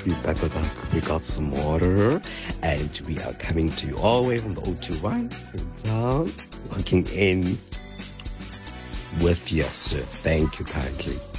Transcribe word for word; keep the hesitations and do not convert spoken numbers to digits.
be back with us. We got some water, and we are coming to you all the way from the O two one down, looking in with your sir. Thank you kindly.